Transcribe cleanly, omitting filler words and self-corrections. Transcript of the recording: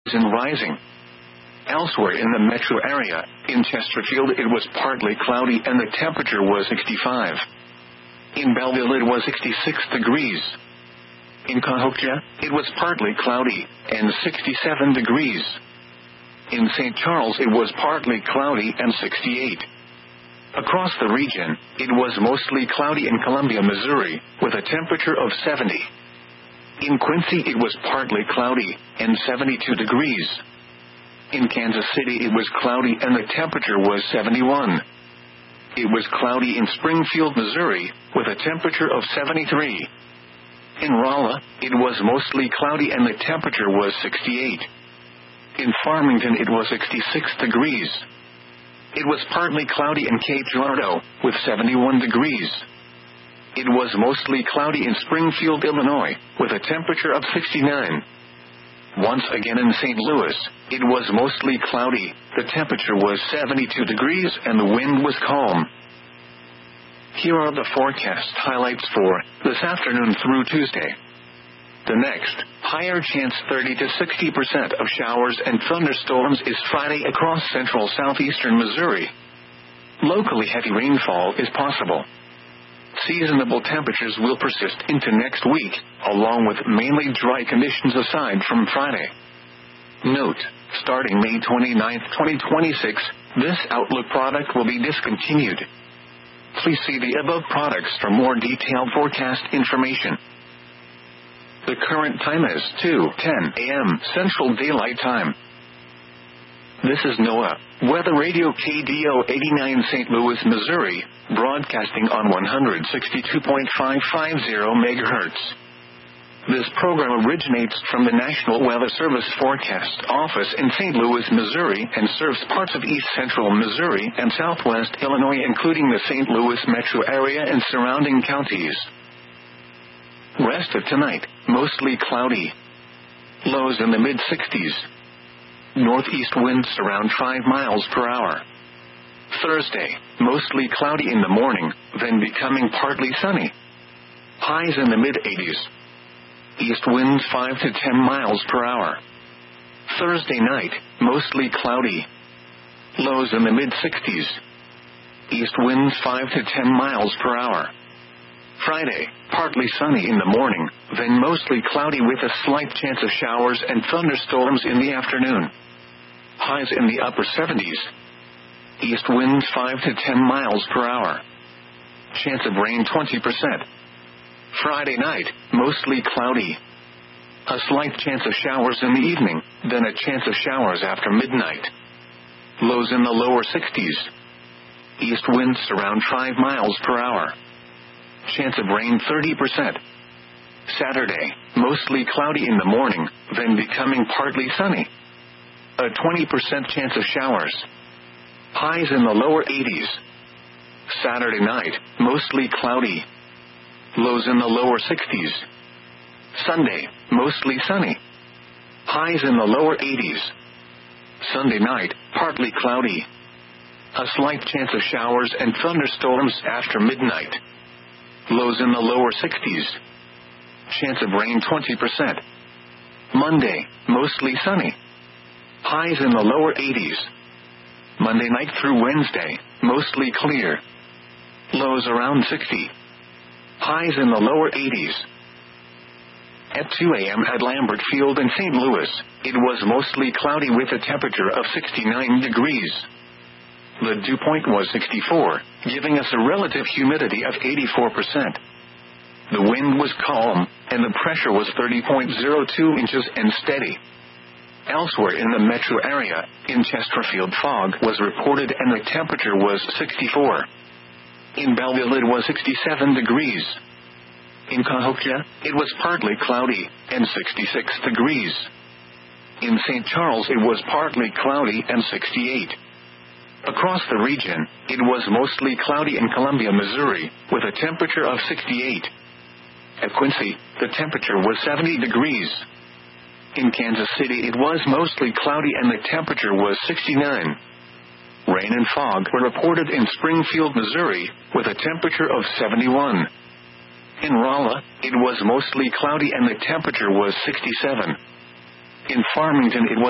and rising. Elsewhere in the metro area, in Chesterfield it was partly cloudy and the temperature was 65. In Belleville it was 66 degrees. In Cahokia, it was partly cloudy and 67 degrees. In St. Charles it was partly cloudy and 68. Across the region, it was mostly cloudy in Columbia, Missouri, with a temperature of 70. In Quincy it was partly cloudy and 72 degrees. In Kansas City it was cloudy and the temperature was 71. It was cloudy in Springfield, Missouri, with a temperature of 73. In Rolla, it was mostly cloudy and the temperature was 68. In Farmington it was 66 degrees. It was partly cloudy in Cape Girardeau, with 71 degrees. It was mostly cloudy in Springfield, Illinois, with a temperature of 69. Once again in St. Louis, it was mostly cloudy, the temperature was 72 degrees and the wind was calm. Here are the forecast highlights for this afternoon through Tuesday. The next, higher chance 30 to 60% of showers and thunderstorms is Friday across central southeastern Missouri. Locally heavy rainfall is possible. Seasonable temperatures will persist into next week, along with mainly dry conditions aside from Friday. Note, starting May 29, 2026, this Outlook product will be discontinued. Please see the above products for more detailed forecast information. The current time is 2:10 a.m. Central Daylight Time. This is NOAA Weather Radio KDO 89 St. Louis, Missouri, broadcasting on 162.550 MHz. This program originates from the National Weather Service Forecast Office in St. Louis, Missouri, and serves parts of east central Missouri and southwest Illinois, including the St. Louis metro area and surrounding counties. Rest of tonight, mostly cloudy. Lows in the mid-60s. Northeast winds around 5 miles per hour. Thursday, mostly cloudy in the morning, then becoming partly sunny. Highs in the mid-80s. East winds 5 to 10 miles per hour. Thursday night, mostly cloudy. Lows in the mid-60s. East winds 5 to 10 miles per hour. Friday, partly sunny in the morning, then mostly cloudy with a slight chance of showers and thunderstorms in the afternoon. Highs in the upper 70s. East winds 5 to 10 miles per hour. Chance of rain 20%. Friday night, mostly cloudy. A slight chance of showers in the evening, then a chance of showers after midnight. Lows in the lower 60s. East winds around 5 miles per hour. Chance of rain 30%. Saturday, mostly cloudy in the morning, then becoming partly sunny. A 20% chance of showers. Highs in the lower 80s. Saturday night, mostly cloudy. Lows in the lower 60s. Sunday, mostly sunny. Highs in the lower 80s. Sunday night, partly cloudy. A slight chance of showers and thunderstorms after midnight. Lows in the lower 60s. Chance of rain 20%. Monday, mostly sunny. Highs in the lower 80s. Monday night through Wednesday, mostly clear. Lows around 60. Highs in the lower 80s. At 2 a.m. at Lambert Field in St. Louis, it was mostly cloudy with a temperature of 69 degrees. The dew point was 64, giving us a relative humidity of 84%. The wind was calm, and the pressure was 30.02 inches and steady. Elsewhere in the metro area, in Chesterfield fog was reported and the temperature was 64. In Belleville it was 67 degrees. In Cahokia, it was partly cloudy, and 66 degrees. In St. Charles it was partly cloudy and 68. Across the region, it was mostly cloudy in Columbia, Missouri, with a temperature of 68. At Quincy, the temperature was 70 degrees. In Kansas City it was mostly cloudy and the temperature was 69. Rain and fog were reported in Springfield, Missouri, with a temperature of 71. In Rolla, it was mostly cloudy and the temperature was 67. In Farmington it was